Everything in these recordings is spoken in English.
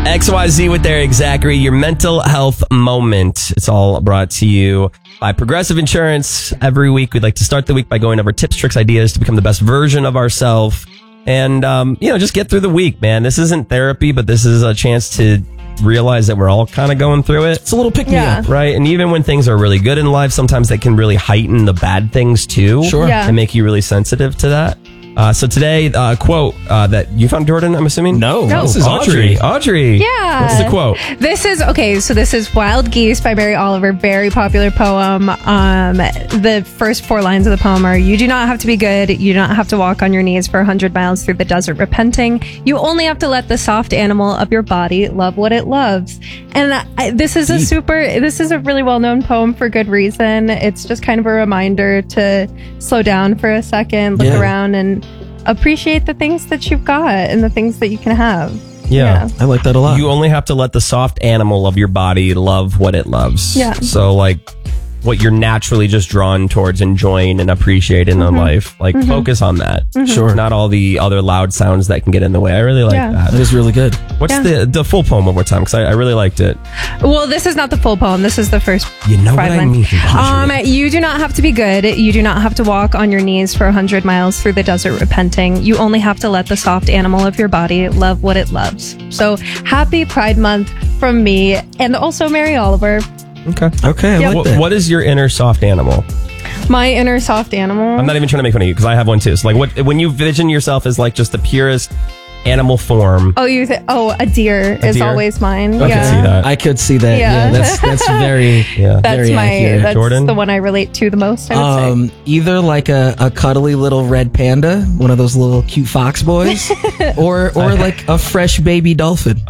XYZ with Eric Zachary, your mental health moment. It's all brought to you by Progressive Insurance. Every week, we'd like to start the week by going over tips, tricks, ideas to become the best version of ourselves. And, just get through the week, man. This isn't therapy, but this is a chance to realize that we're all kind of going through it. It's a little pick-me-up. Right? And even when things are really good in life, sometimes they can really heighten the bad things too. Sure. Yeah. And make you really sensitive to that. So today, quote that you found, Jordan, I'm assuming? No. This is Audrey. Yeah. What's the quote? This is Wild Geese by Mary Oliver. Very popular poem. The first 4 lines of the poem are, you do not have to be good. You do not have to walk on your knees for 100 miles through the desert repenting. You only have to let the soft animal of your body love what it loves. And this is a really well-known poem for good reason. It's just kind of a reminder to slow down for a second, look around and appreciate the things that you've got and the things that you can have. Yeah. I like that a lot. You only have to let the soft animal of your body love what it loves. Yeah. So, what you're naturally just drawn towards enjoying and appreciating in life. Focus on that. Sure. Not all the other loud sounds that can get in the way. I really like that. That is really good. What's the full poem one more time? Because I really liked it. Well, this is not the full poem. This is the first You know 5 what I lines. mean? Audrey. You do not have to be good. You do not have to walk on your knees for 100 miles through the desert repenting. You only have to let the soft animal of your body love what it loves. So happy Pride Month from me and also Mary Oliver. Okay. Yep. Like that. What is your inner soft animal? My inner soft animal. I'm not even trying to make fun of you because I have one too. So when you vision yourself as just the purest animal form. Oh, a deer is deer? always mine. I yeah. can see that. I could see that. Yeah. That's very, Yeah. That's very accurate. that's Jordan? the one I relate to the most, I would say. Either like a cuddly little red panda, one of those little cute fox boys, or like a fresh baby dolphin.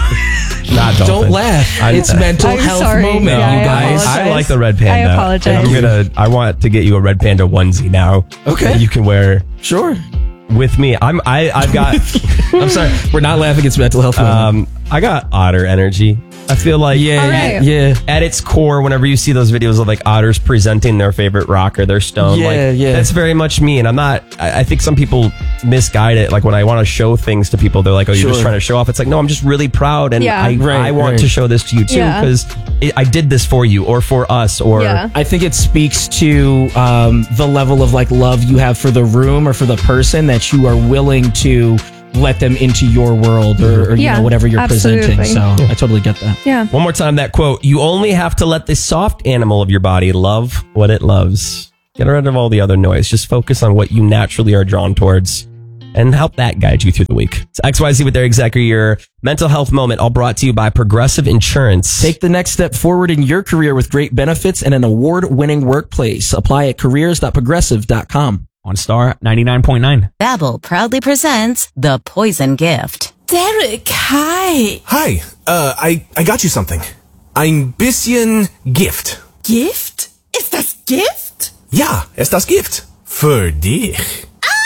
Not dolphin. Don't laugh. It's mental I'm health sorry. moment, Yeah, you I guys. apologize. I like the red panda. I apologize. I want to get you a red panda onesie now. Okay. That you can wear Sure. with me. I've got. I'm sorry. We're not laughing. It's mental health moment. I got otter energy. I feel like Okay. at its core, whenever you see those videos of otters presenting their favorite rock or their stone, that's very much me. And I'm not. I think some people misguide it. When I want to show things to people, they're like, "Oh, you're just trying to show off." It's like, no, I'm just really proud, and I want to show this to you too because I did this for you or for us. Or I think it speaks to the level of love you have for the room or for the person that you are willing to let them into your world or whatever you're presenting. So I totally get that. Yeah. One more time, that quote: "You only have to let the soft animal of your body love what it loves." Get rid of all the other noise. Just focus on what you naturally are drawn towards and help that guide you through the week. It's XYZ with Eric Zachary, your mental health moment, all brought to you by Progressive Insurance. Take the next step forward in your career with great benefits and an award-winning workplace. Apply at careers.progressive.com. On Star 99.9. Babbel proudly presents The Poison Gift. Derek, hi. Hi, I got you something. Ein bisschen Gift. Gift? Ist das Gift? Ja, ist das Gift. Für dich.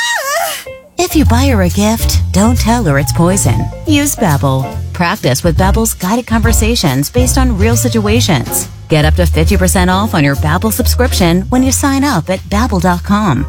If you buy her a gift, don't tell her it's poison. Use Babbel. Practice with Babbel's guided conversations based on real situations. Get up to 50% off on your Babbel subscription when you sign up at Babbel.com.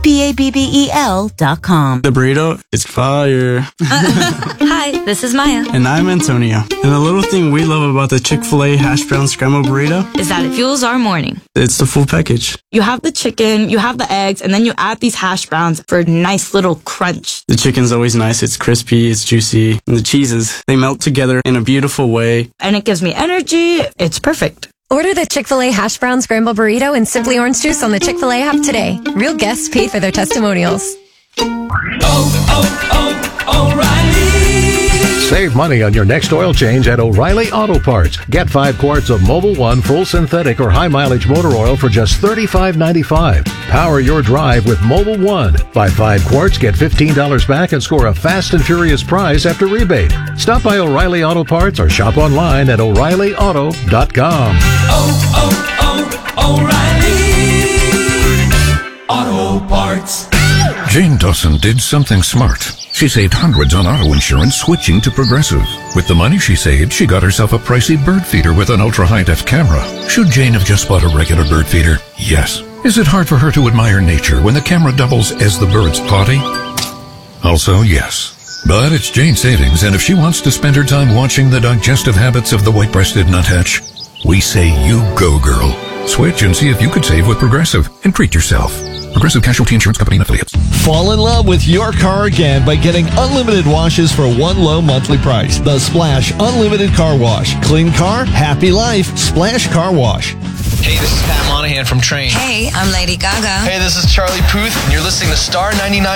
Babbel.com. The burrito is fire. Hi, this is Maya. And I'm Antonio. And the little thing we love about the Chick-fil-A hash brown scrambled burrito is that it fuels our morning. It's the full package. You have the chicken, you have the eggs, and then you add these hash browns for a nice little crunch. The chicken's always nice. It's crispy, it's juicy. And the cheeses, they melt together in a beautiful way. And it gives me energy. It's perfect. Order the Chick-fil-A Hash Brown Scramble Burrito and Simply Orange Juice on the Chick-fil-A app today. Real guests paid for their testimonials. O'Reilly! Save money on your next oil change at O'Reilly Auto Parts. Get 5 quarts of Mobil 1 full synthetic or high mileage motor oil for just $35.95. Power your drive with Mobil 1. Buy 5 quarts, get $15 back and score a fast and furious prize after rebate. Stop by O'Reilly Auto Parts or shop online at O'ReillyAuto.com. O'Reilly Auto Parts. Jane Dawson did something smart. She saved hundreds on auto insurance switching to Progressive. With the money she saved, she got herself a pricey bird feeder with an ultra-high-def camera. Should Jane have just bought a regular bird feeder? Yes. Is it hard for her to admire nature when the camera doubles as the bird's potty? Also, yes. But it's Jane Savings, and if she wants to spend her time watching the digestive habits of the white-breasted nuthatch, we say you go, girl. Switch and see if you could save with Progressive and treat yourself. Progressive Casualty Insurance Company and Affiliates. Fall in love with your car again by getting unlimited washes for one low monthly price. The Splash Unlimited Car Wash. Clean car, happy life. Splash Car Wash. Hey, this is Pat Monahan from Train. Hey, I'm Lady Gaga. Hey, this is Charlie Puth, and you're listening to Star 99.